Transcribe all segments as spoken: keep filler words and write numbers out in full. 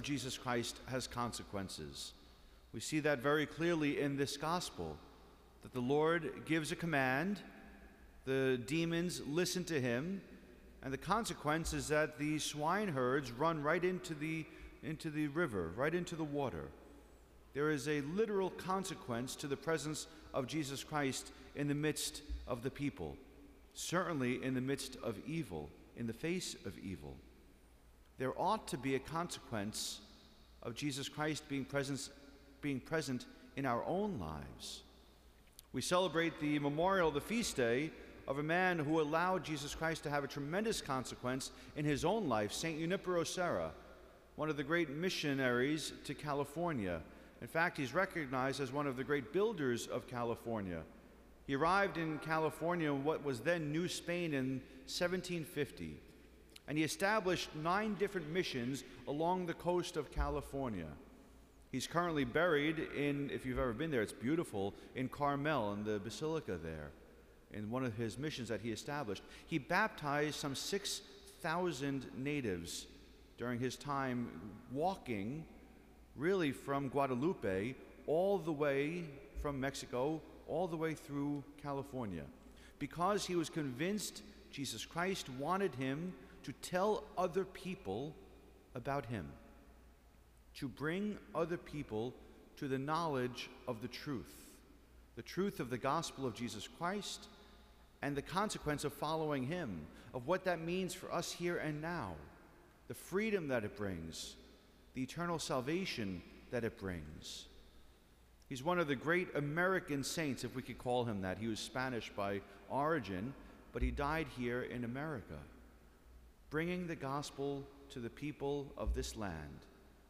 Jesus Christ has consequences. We see that very clearly in this gospel, that the Lord gives a command, the demons listen to him, and the consequence is that the swineherds run right into the, into the river, right into the water. There is a literal consequence to the presence of Jesus Christ in the midst of the people, certainly in the midst of evil, in the face of evil. There ought to be a consequence of Jesus Christ being present, being present in our own lives. We celebrate the memorial, the feast day, of a man who allowed Jesus Christ to have a tremendous consequence in his own life, Saint Junipero Serra, one of the great missionaries to California. In fact, he's recognized as one of the great builders of California. He arrived in California in what was then New Spain in seventeen fifty, and he established nine different missions along the coast of California. He's currently buried in, if you've ever been there, it's beautiful, in Carmel, in the basilica there, in one of his missions that he established. He baptized some six thousand natives during his time walking really from Guadalupe all the way from Mexico, all the way through California, because he was convinced Jesus Christ wanted him to tell other people about him, to bring other people to the knowledge of the truth, the truth of the gospel of Jesus Christ, and the consequence of following him, of what that means for us here and now, the freedom that it brings, the eternal salvation that it brings. He's one of the great American saints, if we could call him that. He was Spanish by origin, but he died here in America, bringing the gospel to the people of this land.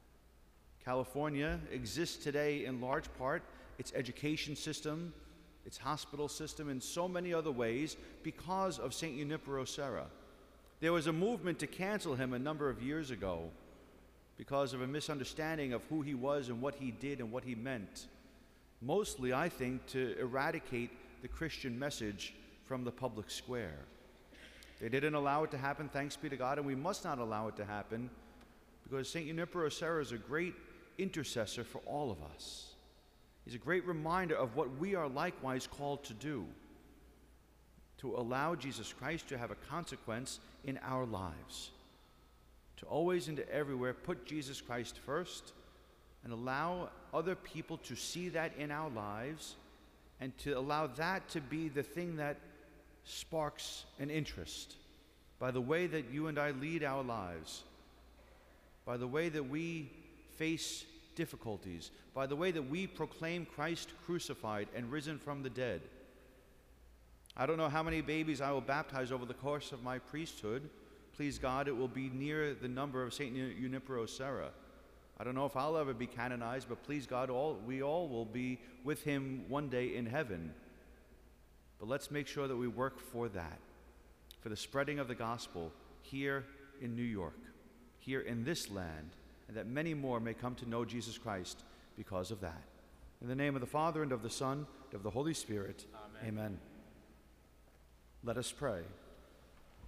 California exists today in large part, its education system, its hospital system, in so many other ways because of Saint Junipero Serra. There was a movement to cancel him a number of years ago because of a misunderstanding of who he was and what he did and what he meant. Mostly, I think, to eradicate the Christian message from the public square. They didn't allow it to happen, thanks be to God, and we must not allow it to happen, because Saint Junipero Serra is a great intercessor for all of us. He's a great reminder of what we are likewise called to do, to allow Jesus Christ to have a consequence in our lives, to always and to everywhere put Jesus Christ first and allow other people to see that in our lives and to allow that to be the thing that sparks an interest by the way that you and I lead our lives, by the way that we face difficulties, by the way that we proclaim Christ crucified and risen from the dead. I don't know how many babies I will baptize over the course of my priesthood. Please God, it will be near the number of Saint Junipero Serra. I don't know if I'll ever be canonized, but please God, all, we all will be with him one day in heaven. But let's make sure that we work for that, for the spreading of the gospel here in New York, here in this land, and that many more may come to know Jesus Christ because of that. In the name of the Father, and of the Son, and of the Holy Spirit, Amen. Amen. Let us pray.